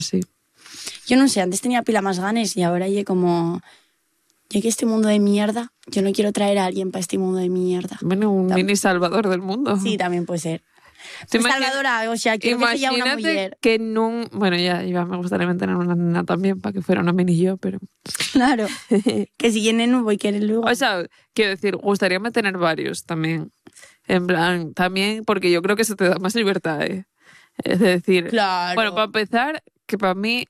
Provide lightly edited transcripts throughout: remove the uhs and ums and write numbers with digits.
Sí. Yo no sé, antes tenía pila más ganas y ahora ya como... Ya que este mundo de mierda, yo no quiero traer a alguien para este mundo de mierda. Bueno, un mini salvador del mundo. Sí, también puede ser. ¿Te Pues imaginas- salvadora, o sea, quiero que sea una Imagínate mujer. que bueno, ya me gustaría tener una nena también para que fuera una mini yo, pero... Claro. Que si viene no voy a querer luego. O sea, quiero decir, gustaría tener varios también. En plan, también porque yo creo que se te da más libertad, ¿eh? Es decir, Claro. bueno, para empezar, que para mí,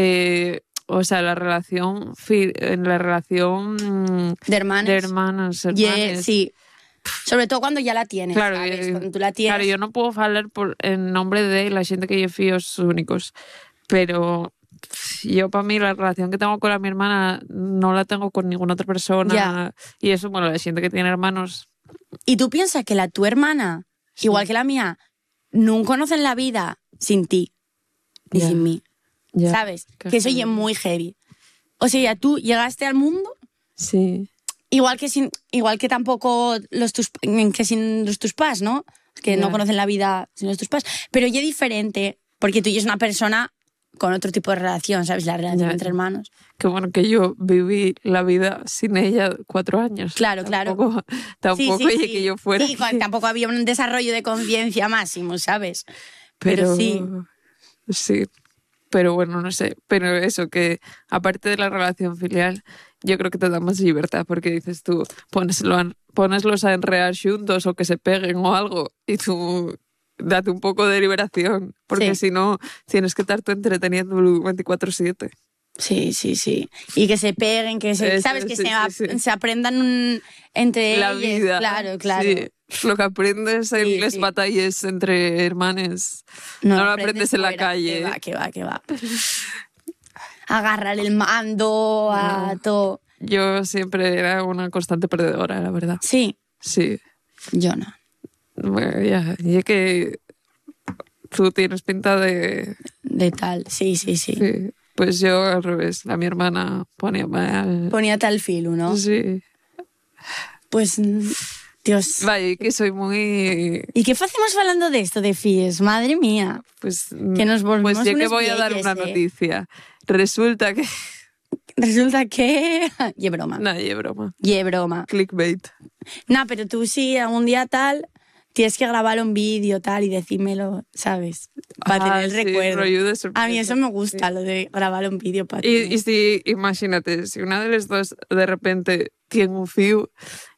o sea, la relación, en la relación de hermanas. de hermanas, hermanes. Sí. Sobre todo cuando ya la tienes, Claro, ¿sabes? Cuando tú la tienes. Claro, yo no puedo hablar en nombre de la gente que yo fío sus únicos, pero yo para mí la relación que tengo con mi hermana no la tengo con ninguna otra persona. Ya. Y eso, bueno, la gente que tiene hermanos... Y tú piensas que tu hermana, Sí. igual que la mía, no conocen la vida sin ti ni Ya. sin mí, Ya. ¿sabes? Qué Que eso ya heavy. es muy heavy. O sea, tú llegaste al mundo Sí. igual que tampoco sin los tus pas, ¿no? Que Ya. no conocen la vida sin los tus pas. Pero ya es diferente, porque tú ya es una persona con otro tipo de relación, ¿sabes? La relación Ya. entre hermanos. Qué bueno que yo viví la vida sin ella 4 años. Claro. Tampoco Sí. oye, que yo fuera. Sí, tampoco había un desarrollo de conciencia máximo, ¿sabes? Pero sí. Sí. Pero bueno, no sé. Pero eso, que aparte de la relación filial, yo creo que te da más libertad, porque dices tú, poneslos a enrear juntos o que se peguen o algo, y tú date un poco de liberación, porque Sí. si no, tienes que estar tú entreteniendo 24/7. Sí. Y que se peguen, que se, ¿sabes? Que Sí. se aprendan entre La ellos. vida. Claro. Sí. Lo que aprendes en Sí, las sí. batallas entre hermanes no lo aprendes en la fuera. calle. Que va. Agarrar el mando, a todo. Yo siempre era una constante perdedora, la verdad. Sí, Sí. yo no. Bueno, ya, y es que tú tienes pinta de... De tal, sí. Sí. Pues yo al revés, mi hermana ponía mal. Ponía tal filo, ¿no? Sí. Pues, Dios. Vaya, y que soy muy... ¿Y qué hacemos hablando de esto, de FIES? Madre mía. Pues, Que nos volvemos pues yo que unos voy a dar vieyes, una noticia. Resulta que... Resulta que... Y broma. Nadie, broma. Y broma. Clickbait. No, pero tú sí, algún día tal, tienes que grabar un vídeo tal y decírmelo, ¿sabes? Para tener el sí, recuerdo. rollo de sorpresa. A mí eso me gusta, lo de grabar un vídeo para Y si, imagínate, si una de las dos de repente tiene un fiu,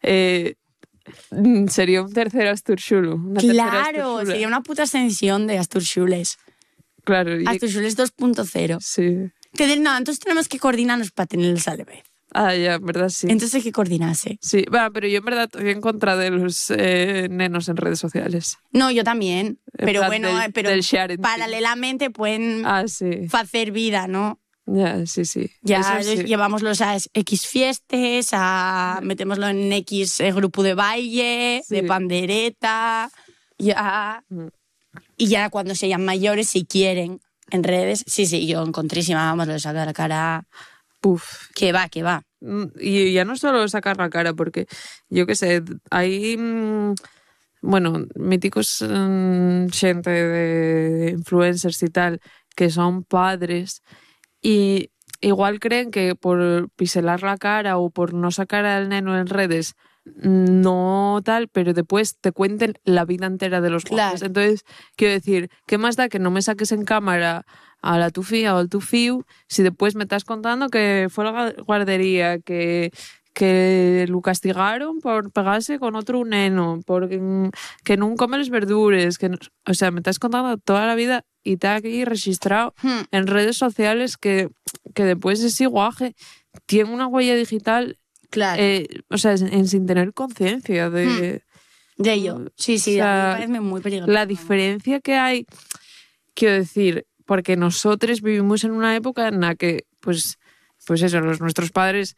sería un tercer Astur Xulu. Claro, sería una puta extensión de Astur Xules. Claro. Astur Xules 2.0. Sí. No, entonces tenemos que coordinarnos para tenerlos a la vez. Ah, ya, en verdad sí. Entonces hay que coordinarse. Sí, bueno, pero yo en verdad estoy en contra de los nenos en redes sociales. No, yo también. En Pero plan bueno, del sharing. paralelamente pueden Sí. hacer vida, ¿no? Ya, sí. Ya Eso sí. llevámoslos a X fiestas, metémoslo en X grupo de baile, Sí. de pandereta, ya. Mm. Y ya cuando sean mayores, si quieren, en redes, sí, yo encontrísima, vamos, les saco la cara. Puf. Que va. Y ya no solo sacar la cara, porque yo qué sé, hay, bueno, míticos gente de influencers y tal, que son padres y igual creen que por piselar la cara o por no sacar al neno en redes, no tal, pero después te cuenten la vida entera de los Claro. guapos. Entonces, quiero decir, ¿qué más da que no me saques en cámara a la tu fía o al tu fiu si después me estás contando que fue a la guardería, que lo castigaron por pegarse con otro neno, que no come las verduras, o sea, me estás contando toda la vida y está aquí registrado en redes sociales que después ese guaje tiene una huella digital, Claro. o sea, sin tener conciencia de ello. Sí, o sea, a mí me parece muy peligroso. la diferencia que hay, quiero decir, porque nosotros vivimos en una época en la que, pues eso, nuestros padres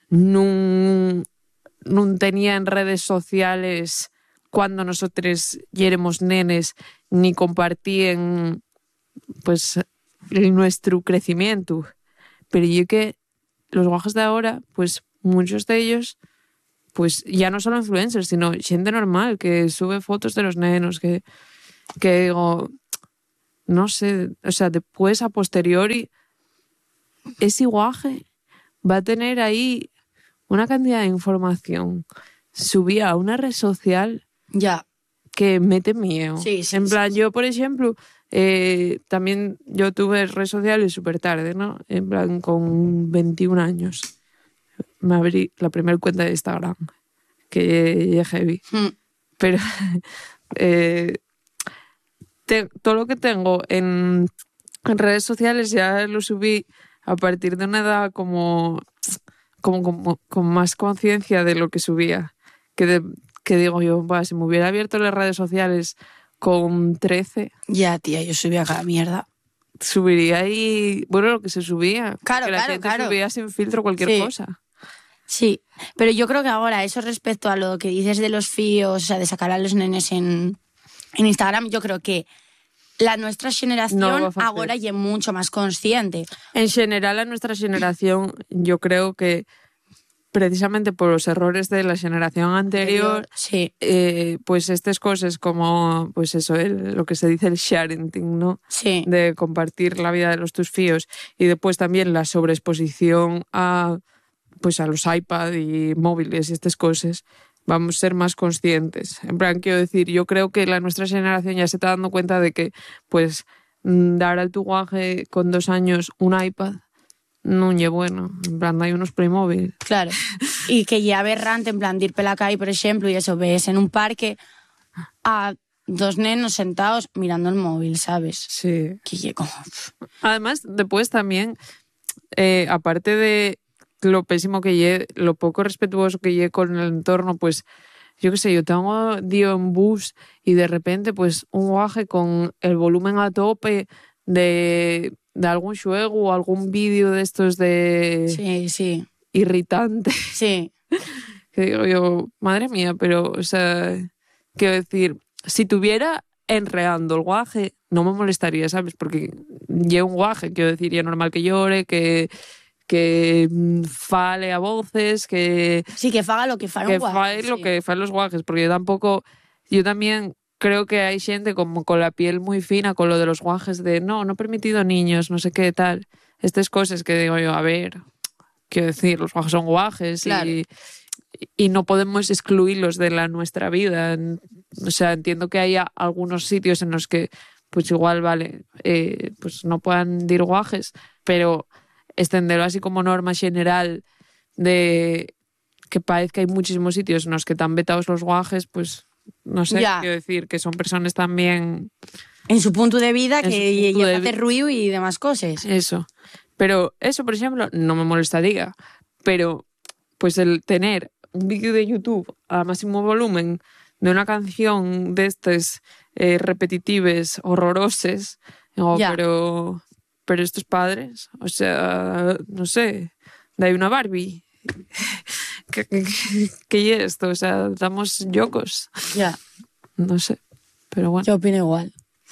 no tenían redes sociales cuando nosotros éramos nenes, ni compartían pues nuestro crecimiento. Pero yo que los guajes de ahora, pues muchos de ellos, pues ya no solo influencers, sino gente normal que sube fotos de los nenos, que digo, no sé, o sea, después a posteriori, ese guaje va a tener ahí una cantidad de información subida a una red social Ya. que mete miedo. Sí, sí, En plan, sí. yo, por ejemplo, también yo tuve redes sociales súper tarde, ¿no? En plan, con 21 años. Me abrí la primera cuenta de Instagram, que es heavy. Pero eh, todo lo que tengo en redes sociales ya lo subí a partir de una edad como con más conciencia de lo que subía. Que digo yo, si me hubiera abierto las redes sociales con 13, Ya, tía, yo subí a cada mierda. subiría ahí, bueno, lo que se subía. Claro, que la claro, gente claro. subía sin filtro cualquier Sí. cosa. Sí, pero yo creo que ahora, eso respecto a lo que dices de los fíos, o sea, de sacar a los nenes en Instagram, yo creo que nuestra No generación lo va a hacer. ahora ya es mucho más consciente. En general, a nuestra generación, yo creo que precisamente por los errores de la generación anterior, Sí, pues estas cosas como, pues eso, lo que se dice el sharenting, ¿no? sí. De compartir la vida de los tus fíos, y después también la sobreexposición a los iPad y móviles y estas cosas, vamos a ser más conscientes. En plan, quiero decir, yo creo que nuestra generación ya se está dando cuenta de que, pues, dar al tu guaje con 2 años un iPad no es bueno. En plan, hay unos Playmobil. Claro. Y que ya aberrante, en plan, de ir por la calle, por ejemplo, y eso, ves en un parque a 2 nenos sentados mirando el móvil, ¿sabes? Sí. Que ya como... Además, después también, aparte de lo pésimo que lleve, lo poco respetuoso que lleve con el entorno, pues yo qué sé, yo tengo dio en bus y de repente pues un guaje con el volumen a tope de algún juego o algún vídeo de estos de Sí, sí, irritante, sí. que digo yo, madre mía, pero, o sea, quiero decir, si tuviera enreando el guaje, no me molestaría, ¿sabes? Porque llevo un guaje, quiero decir, ya es normal que llore, que fale a voces, que Sí, que faga lo que faga un guaje, fae lo sí. que faen los guajes, porque yo también creo que hay gente como con la piel muy fina con lo de los guajes de no permitido niños, no sé qué tal, estas cosas que digo yo, a ver, quiero decir, los guajes son guajes. Claro. Y no podemos excluirlos de nuestra vida. O sea, entiendo que haya algunos sitios en los que pues igual, vale, pues no puedan dir guajes, pero extenderlo así como norma general de que parece que hay muchísimos sitios en los que están vetados los guajes, pues no sé, Ya. quiero decir que son personas también En su punto de vida, En que su punto lleva de a hacer ruido y demás cosas. eso. Pero eso, por ejemplo, no me molestaría. Pero pues el tener un vídeo de YouTube a máximo volumen de una canción de estas repetitivas, horrorosas, digo, Ya. pero estos padres, o sea, no sé, de ahí una Barbie. ¿Qué es esto? O sea, damos yocos. Ya, No sé, pero bueno. yo opino igual.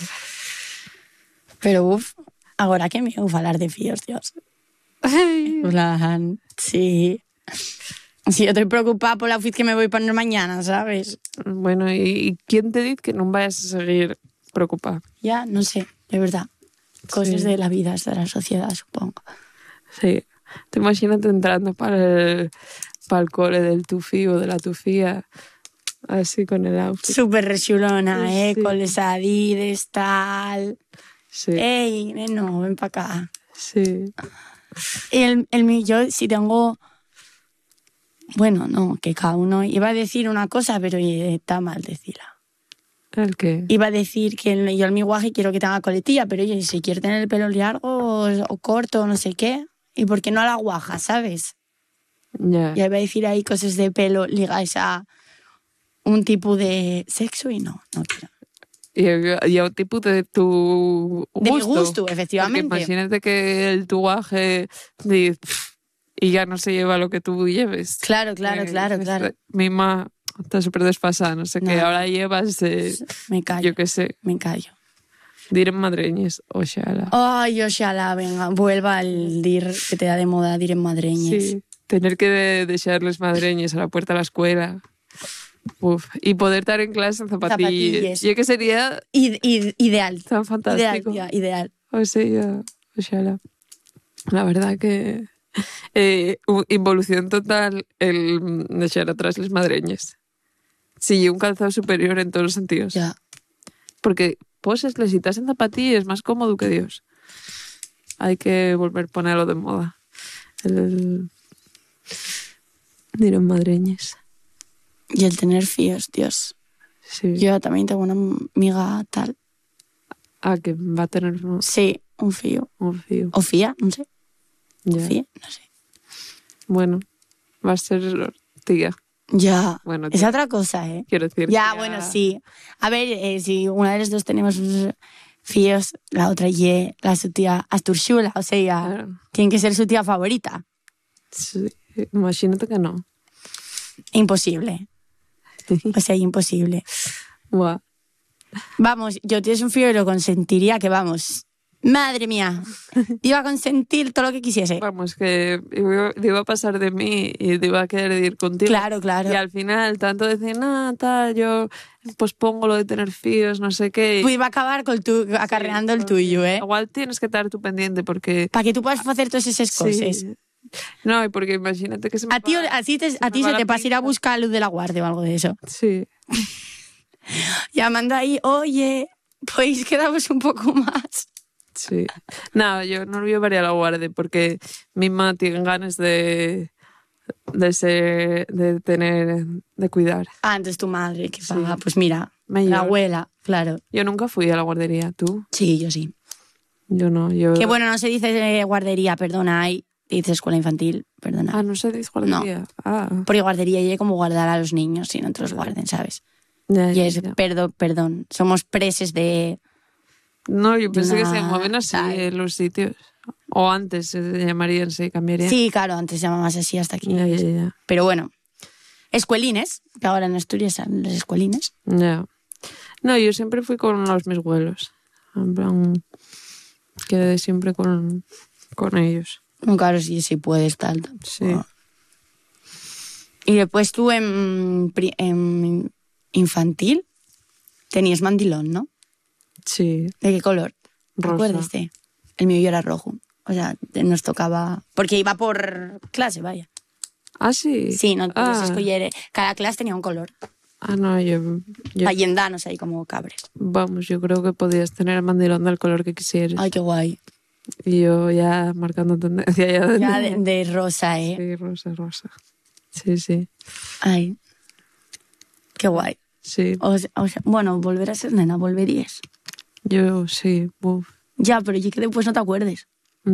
Pero ahora que me gusta hablar de fíos, Dios. En plan, sí. Sí, yo estoy preocupada por el outfit que me voy a poner mañana, ¿sabes? Bueno, ¿y quién te dice que no vayas a seguir preocupada? Ya, no sé, de verdad. Cosas Sí. de la vida, de la sociedad, supongo. Sí. Te imagínate entrando para el cole del tufí o de la tufía, así con el outfit. Súper rechulona, Sí. con los adides, tal. Sí, Ey, neno, ven para acá. sí. Y yo sí tengo... Bueno, no, que cada uno... Iba a decir una cosa, pero está mal decirla. ¿El qué? Iba a decir que yo en mi guaje quiero que tenga coletilla, pero oye, si quiere tener el pelo largo o corto o no sé qué, ¿y por qué no a la guaja, sabes? Ya. Ya iba a decir ahí cosas de pelo ligadas a un tipo de sexo y no quiero. Y a un tipo de tu gusto. De mi gusto, efectivamente. Porque imagínate que el tuaje y ya no se lleva lo que tú lleves. Claro, claro. Misma está súper desfasada, no sé qué. No. Ahora llevas, Me callo, yo qué sé, me callo. dir madreñes, oxala. Ay, ojalá, venga, vuelva al dir que te da de moda dir en madreñes. Sí, tener que desearles madreñes a la puerta de la escuela. Uf, y poder estar en clase en zapatillas. Yo que sería Ideal. tan fantástico. Ideal, tía, ideal. O sea, oxala. La verdad que involución total el deixar atrás les madreñes. Sí, un calzado superior en todos los sentidos. Ya. Porque poses, les citas en zapatillas es más cómodo que Dios. Hay que volver a ponerlo de moda. Dirán madreñes. Y el tener fíos, Dios. Sí. Yo también tengo una amiga tal. Ah, que va a tener Sí, un fío. un fío. O fía, no sé. Ya. Fía, no sé. Bueno, va a ser tía. Ya. Bueno, es tía. otra cosa, ¿eh? Quiero decir. Ya, tía. bueno, sí. A ver, si una de las dos tenemos fíos, la otra la su tía Asturxula, o sea, Claro. tiene que ser su tía favorita. Sí. Imagínate que no. Imposible. O sea, imposible. Buah. Vamos, yo tienes un fío y lo consentiría que vamos. Madre mía. Iba a consentir todo lo que quisiese. Vamos, que iba a pasar de mí y te iba a querer ir contigo. Claro, claro. Y al final, tanto decir, tal, yo pues pongo lo de tener fíos, no sé qué. Pues iba a acabar con acarreando el tuyo, ¿eh? Igual tienes que estar tú pendiente porque... Para que tú puedas hacer todas esas cosas. Sí. No, y porque imagínate que se me A ti, va- a ti, se a me ti va se la te pasa ir a pinza. buscar luz de la guardia o algo de eso. Sí. Llamando ahí, oye, pues quedamos un poco más. Sí. No, yo no lo llevaría a la guardia porque mi mamá tiene ganas de cuidar. Ah, entonces tu madre, que Sí. paga. Pues mira, Mayor. la abuela, claro. Yo nunca fui a la guardería, ¿tú? Sí, yo sí. Yo no, yo... Que bueno, no se dice guardería, perdona, hay dice escuela infantil, perdona. Ah, no se dice guardería. Ah. Porque guardería es como guardar a los niños si no te los guarden, ¿sabes? Ya, Y ya, es ya. perdón. Somos preses de... No, yo pensé que se Una mueven así tal. en los sitios. O antes se llamarían, se cambiarían. Sí, claro, antes se llamabas así hasta aquí. Ya. Pero bueno, escuelines, que ahora en Asturias son los escuelines. Ya. No, yo siempre fui con mis abuelos. En plan, quedé siempre con ellos. Claro, sí puedes, tal. Sí. Y después tú en infantil tenías mandilón, ¿no? Sí. ¿De qué color? Rosa. ¿Recuerdas? El mío era rojo. O sea, nos tocaba... Porque iba por clase, vaya. Ah, sí. Sí, no podías Ah. escoger... Cada clase tenía un color. Ah, no, yo Allendanos ahí como cabres. vamos, yo creo que podías tener el mandilón del color que quisieras. Ay, qué guay. Y yo ya marcando tendencia ya Ya de rosa, ¿eh? Sí, rosa. Sí. Ay, qué guay. Sí. O sea, bueno, volver a ser nena, volverías. Yo sí. Uf. Ya, pero yo que después no te acuerdes.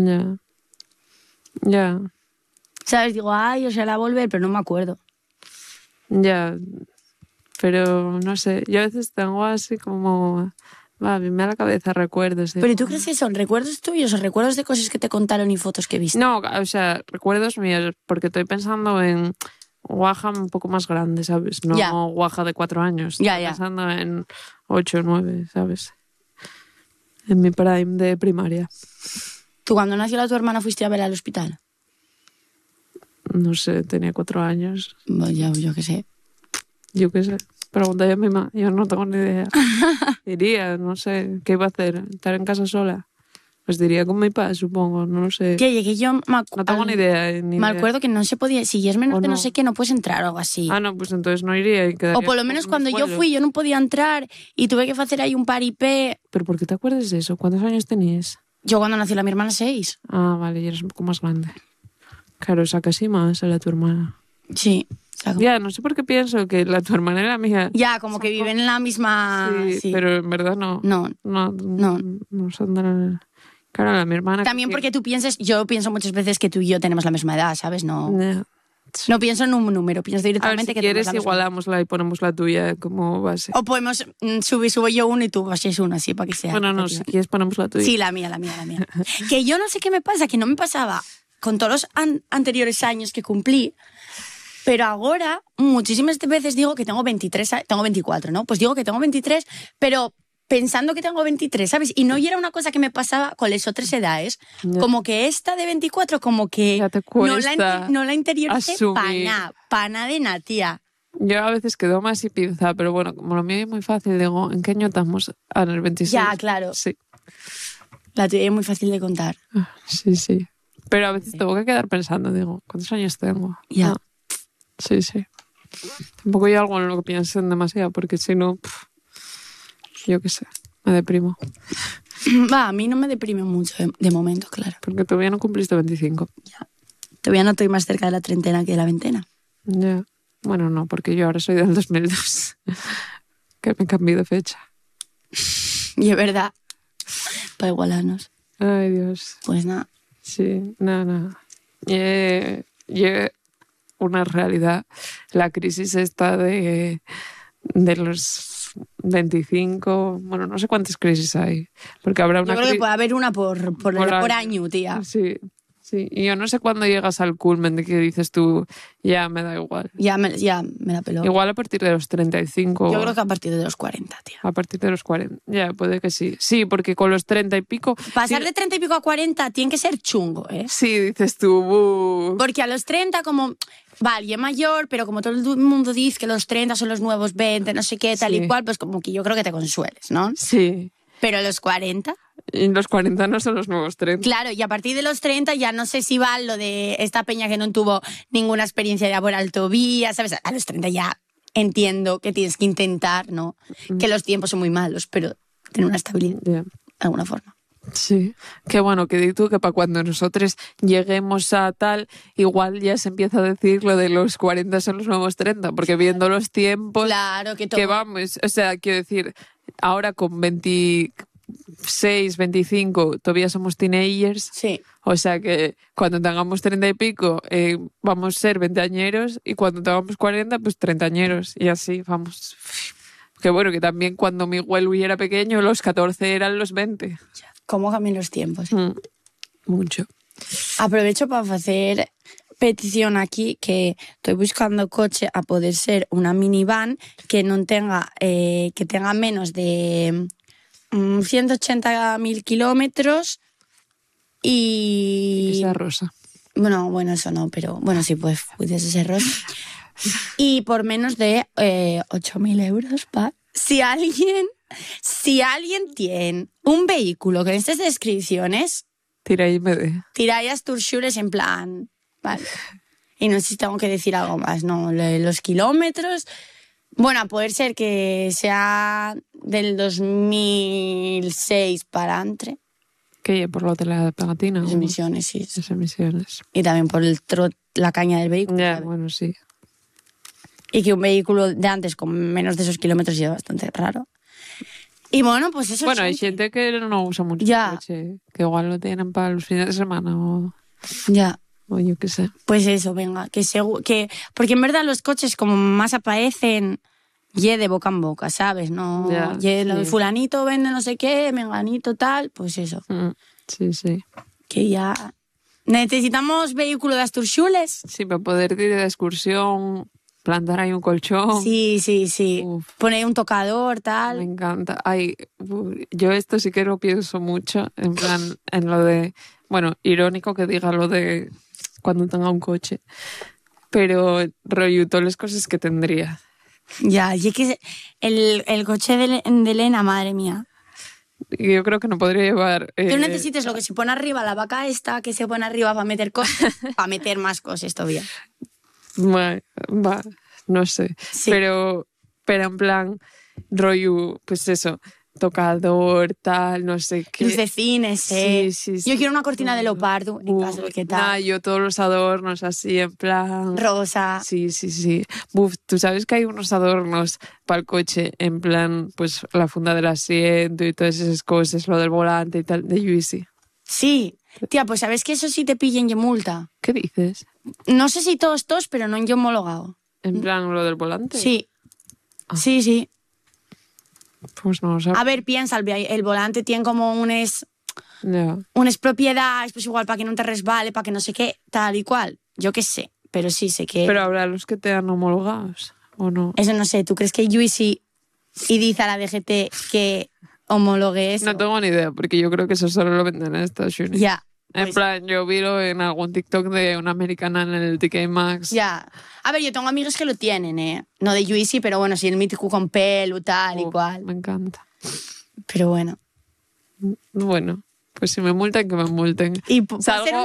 Ya. ¿Sabes? Digo, ay, o sea, la volver, pero no me acuerdo. Ya. Pero no sé, yo a veces tengo así como... Va, me a la cabeza recuerdos. ¿Pero tú crees que son recuerdos tuyos o recuerdos de cosas que te contaron y fotos que viste? No, o sea, recuerdos míos, porque estoy pensando en Guaja un poco más grande, ¿sabes? No Ya. Guaja de 4 años. Ya, Estoy ya. pensando en 8 o 9, ¿sabes? En mi prime de primaria. ¿Tú cuando nació tu hermana fuiste a verla al hospital? No sé, tenía 4 años. Bueno, ya, yo qué sé. Yo qué sé. Pregúntale a mi mamá, yo no tengo ni idea. Iría, no sé, ¿qué iba a hacer? ¿Estar en casa sola? Pues diría con mi padre, supongo, no lo sé. Que llegué yo... No tengo ni idea. Me acuerdo que no se podía... Si es menor O de no no. sé qué, no puedes entrar o algo así. Ah, no, pues entonces no iría y quedaría O por lo con menos mis cuando yo abuelos. fui, yo no podía entrar y tuve que hacer ahí un paripé. ¿Pero por qué te acuerdas de eso? ¿Cuántos años tenías? Yo cuando nació mi hermana 6. Ah, vale, y eres un poco más grande. Claro, saca así más a la tu hermana. Sí. O sea, Ya, no sé por qué pienso que tu hermana era mía. ya, como que viven en la misma... Sí, pero en verdad no. No. No son de... Claro, mi hermana... También porque tú pienses... Yo pienso muchas veces que tú y yo tenemos la misma edad, ¿sabes? No, Ya. no pienso en un número, pienso A ver, directamente si que quieres tenemos la misma edad. igualámosla y ponemos la tuya como base. O podemos subo yo uno y tú bases uno, así, para que sea... Bueno, no, si quieres ponemos la tuya. Sí, la mía. Que yo no sé qué me pasa, que no me pasaba con todos los anteriores años que cumplí, pero ahora muchísimas veces digo que tengo 23, tengo 24, ¿no? Pues digo que tengo 23, pero pensando que tengo 23, ¿sabes? Y no era una cosa que me pasaba con las otras edades, Ya. como que esta de 24, como que Ya te cuesta no la interioricé asumir. pana de nada, tía. Yo a veces quedo más y pinza, pero bueno, como lo mío es muy fácil, digo, ¿en qué año estamos? En el 26. Ya, claro. Sí. La tuya es muy fácil de contar. Sí, sí. Pero a veces tengo que quedar pensando, digo, ¿cuántos años tengo? Ya. Sí, sí. Tampoco hay algo en lo que piensen demasiado, porque si no, yo qué sé, me deprimo. Va, a mí no me deprime mucho de momento, claro. Porque todavía no cumpliste 25. Ya. Todavía no estoy más cerca de la treintena que de la veintena. Ya. Bueno, no, porque yo ahora soy del 2002. Que me cambié de fecha. Y es verdad. Para igualarnos. Ay, Dios. Pues nada. Sí, nada. Una realidad. La crisis esta de los 25... Bueno, no sé cuántas crisis hay. Porque habrá una Yo creo que puede haber una por año, tía. Sí, sí. Y yo no sé cuándo llegas al culmen de que dices tú, ya me da igual. Ya me la peló. Igual a partir de los 35. Yo creo que a partir de los 40, tía. A partir de los 40. Ya, puede que sí. Sí, porque con los 30 y pico... Pasar de 30 y pico a 40 tiene que ser chungo, ¿eh? Sí, dices tú. Porque a los 30 como... Vale, es mayor, pero como todo el mundo dice que los 30 son los nuevos 20, no sé qué, tal Sí. y cual, pues como que yo creo que te consueles, ¿no? Sí. Pero a los 40... Y los 40 no son los nuevos 30. Claro, y a partir de los 30 ya no sé si va lo de esta peña que no tuvo ninguna experiencia laboral todavía, ¿sabes? A los 30 ya entiendo que tienes que intentar, ¿no? Que los tiempos son muy malos, pero tener una estabilidad Ya. de alguna forma. Sí. Qué bueno, que di tú que para cuando nosotros lleguemos a tal, igual ya se empieza a decir lo de los 40 son los nuevos 30, porque viendo los tiempos Claro, que todo... que vamos, o sea, quiero decir, ahora con 26, 25 todavía somos teenagers. Sí. O sea que cuando tengamos 30 y pico vamos a ser veinteañeros y cuando tengamos 40 pues treintañeros y así vamos. Que bueno, que también cuando mi abuelo era pequeño los 14 eran los 20. ¿Cómo cambian los tiempos? Mucho. Aprovecho para hacer petición aquí que estoy buscando coche a poder ser una minivan que no tenga que tenga menos de 180.000 kilómetros y... Esa rosa. Bueno, eso no, pero bueno, sí, pues pudiese ser rosa. Y por menos de 8.000 euros, pa. Si alguien tiene un vehículo con estas descripciones, Tira y me dé. tiráis Turshures en plan... Vale. Y no sé si tengo que decir algo más, ¿no? Los kilómetros... Bueno, a poder ser que sea del 2006 para entre. ¿Qué? ¿Por lo de la pegatina? Las emisiones, sí. Las emisiones. Y también por la caña del vehículo. Ya, ¿sabes? bueno, sí. Y que un vehículo de antes con menos de esos kilómetros ya es bastante raro. Y bueno, pues eso... Bueno, hay gente que no usa mucho Ya. el coche, que igual lo tienen para los fines de semana Ya. o yo qué sé. Pues eso, venga. Porque en verdad los coches como más aparecen... de boca en boca, ¿sabes? No, Ya, lo de sí. fulanito vende no sé qué, menganito tal, pues eso. Sí, sí. Que ya... ¿Necesitamos vehículo de Asturxules? Sí, para poder ir de excursión, plantar ahí un colchón. Sí. Uf. Poner un tocador, Me tal. encanta. Ay, yo esto sí que lo pienso mucho, en plan, en lo de... Bueno, irónico que diga lo de cuando tenga un coche, pero rollo, todas las cosas que tendría. Ya, y es que el coche de Elena, madre mía. Y yo creo que no podría llevar... Tú necesitas lo que se pone arriba, la vaca esta, que se pone arriba para meter cosas, para meter más cosas todavía. Va, no sé. Sí. Pero en plan, rollo, pues eso, tocador, tal, no sé qué. Lucecines, Sí, sí, sí. Yo quiero una cortina de leopardo, en caso de que tal. Nah, yo todos los adornos así, en plan... Rosa. Sí. Tú sabes que hay unos adornos para el coche, en plan, pues la funda del asiento y todas esas cosas, lo del volante y tal, de Juicy. Sí. Tía, pues sabes que eso sí te pillen yo multa. ¿Qué dices? No sé si todos, pero no en yo homologado. En plan, lo del volante. Sí. Sí. Pues no lo sé. A ver, piensa, el volante tiene como unas propiedades, pues igual para que no te resbale, para que no sé qué, tal y cual. Yo qué sé, pero sí sé que... Pero habrá los que te han homologados, ¿o no? Eso no sé, ¿tú crees que Juicy y dice a la DGT que homologue eso? No tengo ni idea, porque yo creo que eso solo lo venden en Estados Unidos. Ya. En Pues, plan, yo viro en algún TikTok de una americana en el TK Maxx. ya. A ver, yo tengo amigos que lo tienen, ¿eh? No de Juicy, pero bueno, sí, el mítico con pelo, tal y cual. Me encanta. Pero bueno. Bueno, pues si me multan, que me multen. Y por Salgo- ser una